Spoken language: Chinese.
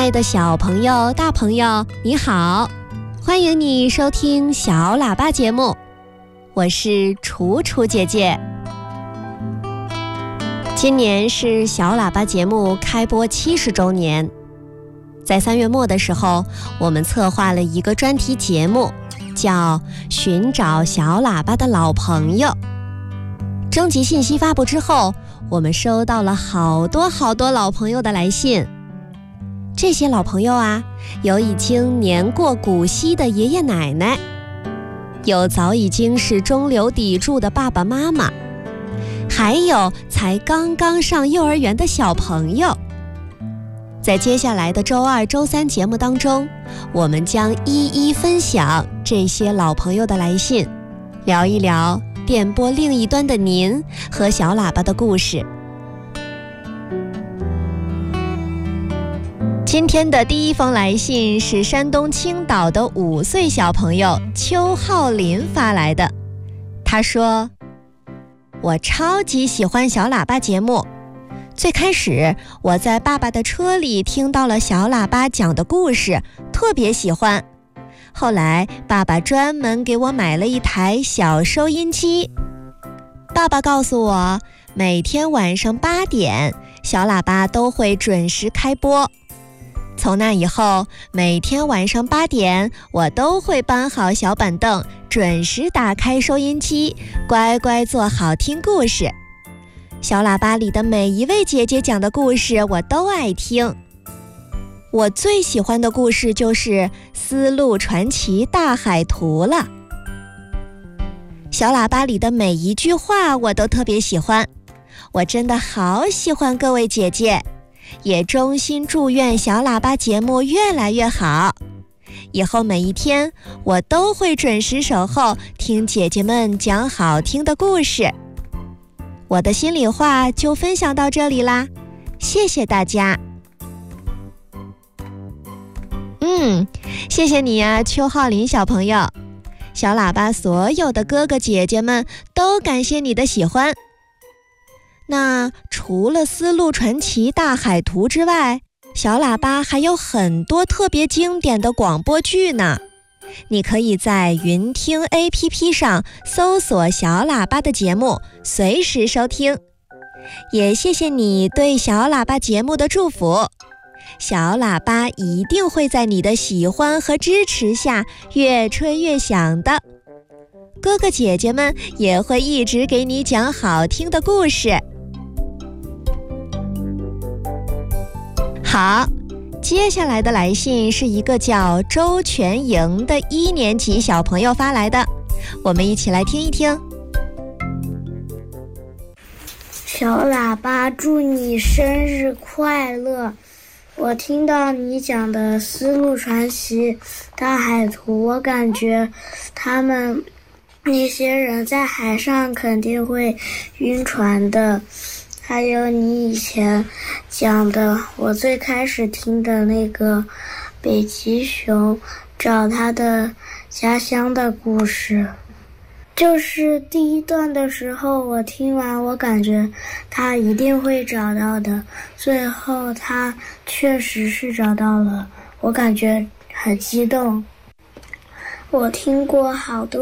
爱的小朋友、大朋友，你好，欢迎你收听小喇叭节目，我是楚楚姐姐。今年是小喇叭节目开播70周年，在3月末的时候，我们策划了一个专题节目，叫《寻找小喇叭的老朋友》。征集信息发布之后，我们收到了好多老朋友的来信。这些老朋友啊，有已经年过古稀的爷爷奶奶，有早已经是中流砥柱的爸爸妈妈，还有才刚刚上幼儿园的小朋友。在接下来的周2、周3节目当中，我们将一一分享这些老朋友的来信，聊一聊电波另一端的您和小喇叭的故事。今天的第一封来信是山东青岛的5岁小朋友邱浩林发来的。他说：我超级喜欢小喇叭节目，最开始我在爸爸的车里听到了小喇叭讲的故事，特别喜欢。后来爸爸专门给我买了一台小收音机。爸爸告诉我，每天晚上8点，小喇叭都会准时开播。从那以后，每天晚上8点，我都会搬好小板凳，准时打开收音机，乖乖坐好听故事。小喇叭里的每一位姐姐讲的故事，我都爱听。我最喜欢的故事就是《丝路传奇大海图》了。小喇叭里的每一句话我都特别喜欢，我真的好喜欢各位姐姐，也衷心祝愿小喇叭节目越来越好。以后每一天我都会准时守候，听姐姐们讲好听的故事。我的心里话就分享到这里啦，谢谢大家。谢谢你呀，邱浩林小朋友。小喇叭所有的哥哥姐姐们都感谢你的喜欢。那除了《丝路传奇大海图》之外，小喇叭还有很多特别经典的广播剧呢。你可以在云听 APP 上搜索小喇叭的节目，随时收听。也谢谢你对小喇叭节目的祝福，小喇叭一定会在你的喜欢和支持下越吹越响的。哥哥姐姐们也会一直给你讲好听的故事。好，接下来的来信是一个叫周全莹的1年级小朋友发来的，我们一起来听一听。 小喇叭，祝你生日快乐！我听到你讲的《丝路传奇大海图》，我感觉他们那些人在海上肯定会晕船的。还有你以前讲的，我最开始听的那个北极熊找他的家乡的故事，就是第1段的时候，我听完我感觉他一定会找到的，最后他确实是找到了，我感觉很激动。我听过好多